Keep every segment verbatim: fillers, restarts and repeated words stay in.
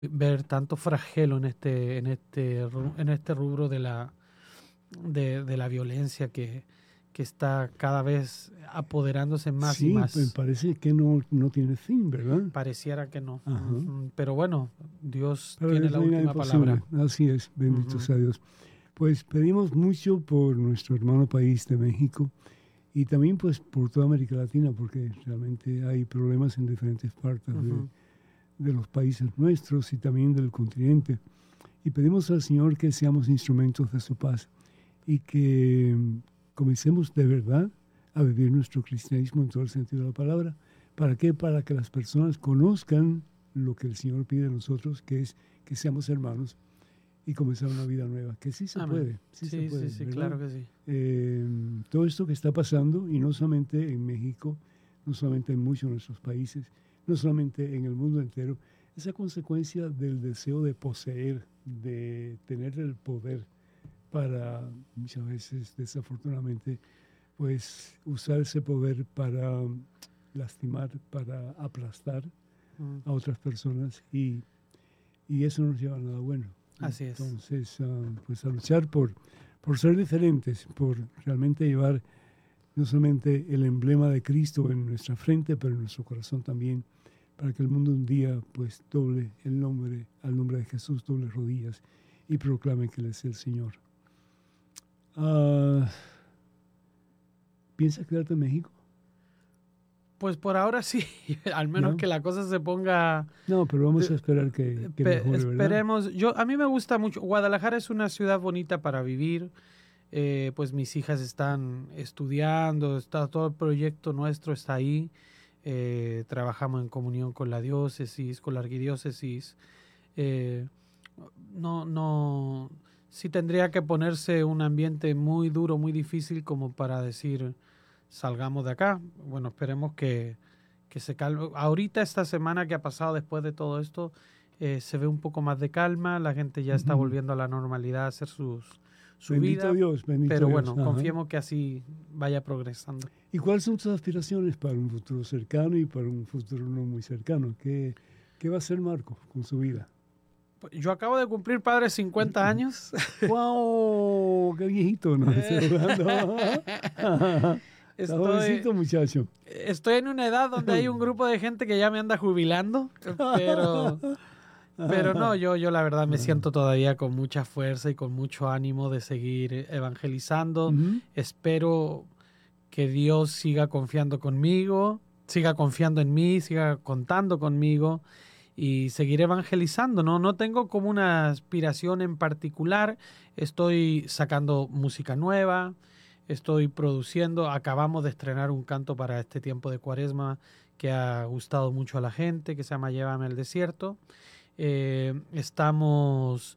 ver tanto flagelo en este, en este, ru- en este rubro de la, de, de la violencia que, que está cada vez apoderándose más y Sí, me más. parece que no, no tiene fin, ¿verdad? Pareciera que no. Ajá. Ujú. Pero bueno, Dios Para tiene Dios la no hay nada última palabra. imposible. Así es, bendito Ujú. sea Dios. Pues pedimos mucho por nuestro hermano país de México y también pues por toda América Latina, porque realmente hay problemas en diferentes partes de, Ujú. de los países nuestros y también del continente. Y pedimos al Señor que seamos instrumentos de su paz y que mm, comencemos de verdad a vivir nuestro cristianismo en todo el sentido de la palabra. ¿Para qué? Para que las personas conozcan lo que el Señor pide de nosotros, que es que seamos hermanos y comenzar una vida nueva, que sí se Amén. puede, sí se Sí, puede, sí, sí, ¿verdad? claro que sí. Eh, todo esto que está pasando, y no solamente en México, no solamente en muchos de nuestros países, no solamente en el mundo entero, es a consecuencia del deseo de poseer, de tener el poder para muchas veces, desafortunadamente, pues usar ese poder para um, lastimar, para aplastar Mm. a otras personas y, y eso no nos lleva a nada bueno. Así es. Entonces, uh, pues a luchar por, por ser diferentes, por realmente llevar no solamente el emblema de Cristo en nuestra frente, pero en nuestro corazón también, para que el mundo un día pues doble el nombre, al nombre de Jesús, doble rodillas y proclame que Él es el Señor. Uh, ¿Piensas quedarte en México? Pues por ahora sí, al menos ¿Ya? que la cosa se ponga. No, pero vamos a de- esperar que, que pe- mejore, ¿verdad? esperemos. Yo, a mí me gusta mucho. Guadalajara es una ciudad bonita para vivir. Eh, pues mis hijas están estudiando, está todo el proyecto nuestro está ahí. Eh, trabajamos en comunión con la diócesis, con la arquidiócesis. Eh, no, no, sí tendría que ponerse un ambiente muy duro, muy difícil como para decir salgamos de acá. Bueno, esperemos que, que se calme. Ahorita esta semana que ha pasado después de todo esto, eh, se ve un poco más de calma, la gente ya está Ujú. volviendo a la normalidad a hacer sus, su Bendito vida, Dios, bendito pero Dios. bueno, Ajá. confiemos que así vaya progresando. ¿Y cuáles son tus aspiraciones para un futuro cercano y para un futuro no muy cercano? ¿Qué, qué va a hacer Marco con su vida? Yo acabo de cumplir, padre, cincuenta años. ¡Wow! ¡Qué viejito! No, estoy jugando. Está Estoy, jovencito, muchacho. estoy en una edad donde hay un grupo de gente que ya me anda jubilando, pero, pero no, yo, yo la verdad me siento todavía con mucha fuerza y con mucho ánimo de seguir evangelizando. Ujú. Espero que Dios siga confiando conmigo, siga confiando en mí, siga contando conmigo y seguir evangelizando. No, no tengo como una aspiración en particular. Estoy sacando música nueva, estoy produciendo, acabamos de estrenar un canto para este tiempo de Cuaresma que ha gustado mucho a la gente, que se llama Llévame al desierto. Eh, estamos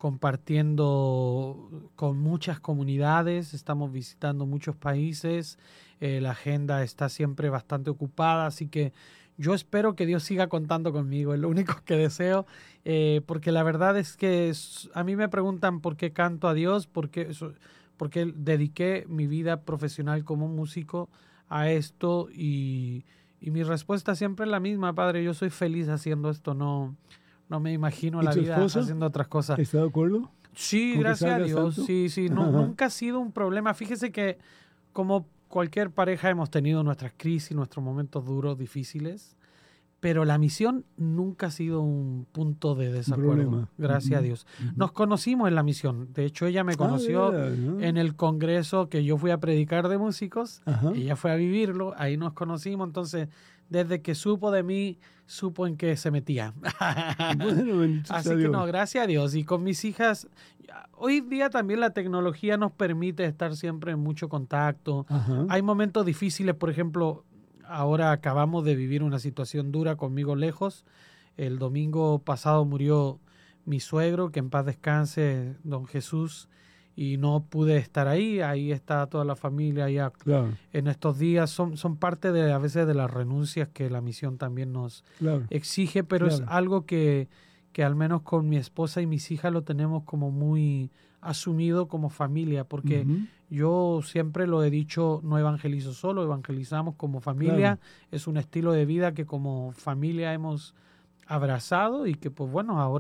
compartiendo con muchas comunidades, estamos visitando muchos países, eh, la agenda está siempre bastante ocupada, así que yo espero que Dios siga contando conmigo, es lo único que deseo, eh, porque la verdad es que es, a mí me preguntan por qué canto a Dios, por qué, eso, por qué dediqué mi vida profesional como músico a esto y, y mi respuesta siempre es la misma, Padre, yo soy feliz haciendo esto, no, no me imagino ¿Y la tu vida esposa haciendo otras cosas. está de acuerdo Sí, con que gracias a salgas Dios. tanto? Sí, sí, no, nunca ha sido un problema. Fíjese que como cualquier pareja hemos tenido nuestras crisis, nuestros momentos duros, difíciles, pero la misión nunca ha sido un punto de Un desacuerdo, problema. gracias a Ujú, Dios. ujú. Nos conocimos en la misión. De hecho, ella me Ah, de conoció veras, ¿no? en el congreso que yo fui a predicar de músicos. Ajá. Ella fue a vivirlo, ahí nos conocimos. Entonces, desde que supo de mí, supo en qué se metía. Bueno, bendito sea Así que no, Dios. gracias a Dios. Y con mis hijas, hoy día también la tecnología nos permite estar siempre en mucho contacto. Ajá. Hay momentos difíciles, por ejemplo, ahora acabamos de vivir una situación dura conmigo lejos. El domingo pasado murió mi suegro, que en paz descanse, don Jesús, y no pude estar ahí. Ahí está toda la familia ya Claro, en estos días. Son, son parte de a veces de las renuncias que la misión también nos claro, exige, pero es claro. algo que, que al menos con mi esposa y mis hijas lo tenemos como muy asumido como familia, porque Ujú, yo siempre lo he dicho, no evangelizo solo, evangelizamos como claro. familia, es un estilo de vida que como familia hemos abrazado y que pues bueno, ahora